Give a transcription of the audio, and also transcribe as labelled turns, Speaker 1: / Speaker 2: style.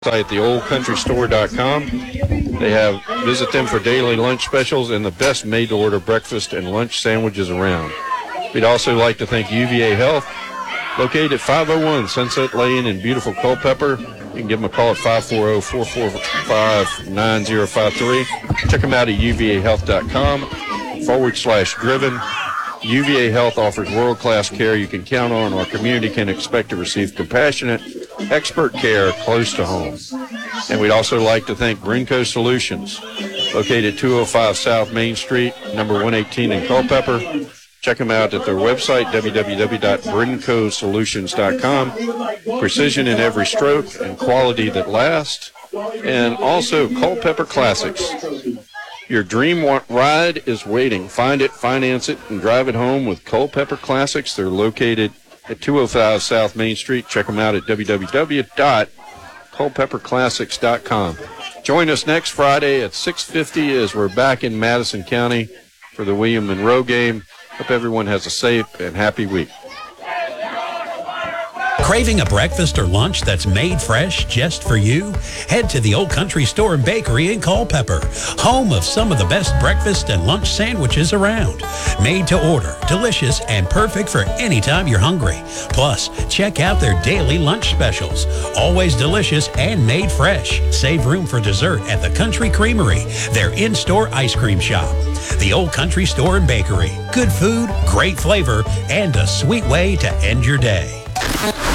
Speaker 1: At theoldcountrystore.com. Visit them for daily lunch specials and the best made-to-order breakfast and lunch sandwiches around. We'd also like to thank UVA Health, located at 501 Sunset Lane in beautiful Culpeper. You can give them a call at 540-445-9053. Check them out at uvahealth.com/driven. UVA Health offers world-class care you can count on. Our community can expect to receive compassionate, expert care close to home. And we'd also like to thank Brinco Solutions, located at 205 South Main Street, number 118 in Culpeper. Check them out at their website, www.brincosolutions.com. Precision in every stroke and quality that lasts. And also Culpeper Classics. Your dream ride is waiting. Find it, finance it, and drive it home with Culpeper Classics. They're located at 205 South Main Street. Check them out at www.culpeperclassics.com. Join us next Friday at 6:50 as we're back in Madison County for the William Monroe game. Hope everyone has a safe and happy week.
Speaker 2: Craving a breakfast or lunch that's made fresh just for you? Head to the Old Country Store and Bakery in Culpeper, home of some of the best breakfast and lunch sandwiches around. Made to order, delicious, and perfect for any time you're hungry. Plus, check out their daily lunch specials. Always delicious and made fresh. Save room for dessert at the Country Creamery, their in-store ice cream shop. The Old Country Store and Bakery. Good food, great flavor, and a sweet way to end your day.